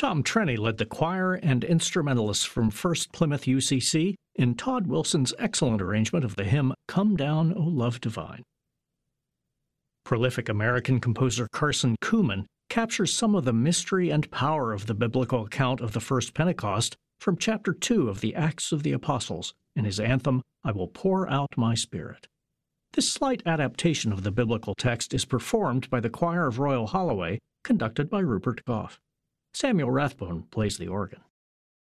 Tom Trenny led the choir and instrumentalists from First Plymouth UCC in Todd Wilson's excellent arrangement of the hymn Come Down, O Love Divine. Prolific American composer Carson Kuhlman captures some of the mystery and power of the biblical account of the first Pentecost from chapter 2 of the Acts of the Apostles in his anthem, I Will Pour Out My Spirit. This slight adaptation of the biblical text is performed by the Choir of Royal Holloway, conducted by Rupert Goff. Samuel Rathbone plays the organ.